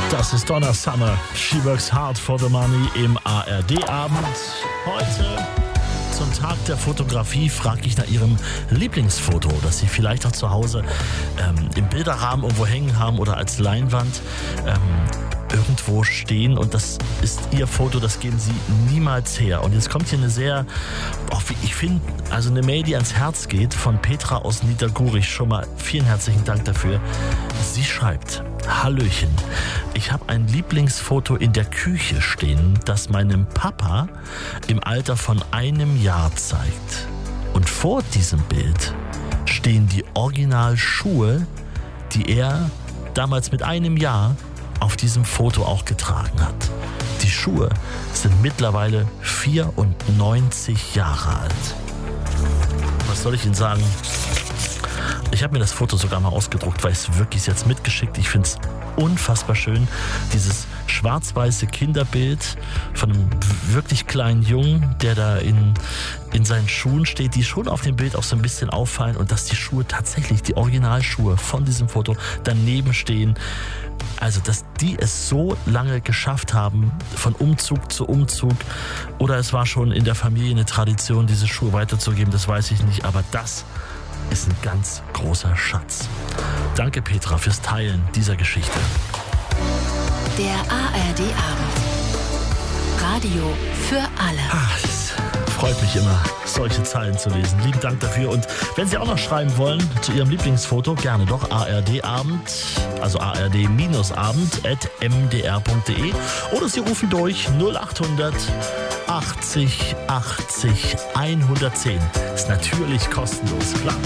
Das ist Donna Summer. She works hard for the money im ARD-Abend. Heute zum Tag der Fotografie frage ich nach Ihrem Lieblingsfoto, das Sie vielleicht auch zu Hause im Bilderrahmen irgendwo hängen haben oder als Leinwand irgendwo stehen, und das ist Ihr Foto, das geben Sie niemals her. Und jetzt kommt hier eine sehr, wie ich finde, also eine Mail, die ans Herz geht, von Petra aus Niedergurich. Schon mal vielen herzlichen Dank dafür. Sie schreibt: Hallöchen, ich habe ein Lieblingsfoto in der Küche stehen, das meinem Papa im Alter von 1 Jahr zeigt. Und vor diesem Bild stehen die Originalschuhe, die er damals mit 1 Jahr auf diesem Foto auch getragen hat. Die Schuhe sind mittlerweile 94 Jahre alt. Was soll ich Ihnen sagen? Ich habe mir das Foto sogar mal ausgedruckt, weil es wirklich jetzt mitgeschickt. Ich finde es unfassbar schön. Dieses schwarz-weiße Kinderbild von einem wirklich kleinen Jungen, der da in seinen Schuhen steht, die schon auf dem Bild auch so ein bisschen auffallen, und dass die Schuhe tatsächlich, die Originalschuhe von diesem Foto daneben stehen. Also, dass die es so lange geschafft haben, von Umzug zu Umzug, oder es war schon in der Familie eine Tradition, diese Schuhe weiterzugeben, das weiß ich nicht, aber das ist ein ganz großer Schatz. Danke, Petra, fürs Teilen dieser Geschichte. Der ARD-Abend. Radio für alle. Es freut mich immer, solche Zeilen zu lesen. Lieben Dank dafür. Und wenn Sie auch noch schreiben wollen zu Ihrem Lieblingsfoto, gerne doch ARD-Abend, also ard-abend@mdr.de, oder Sie rufen durch 0800 80 80 110. Ist natürlich kostenlos, klar.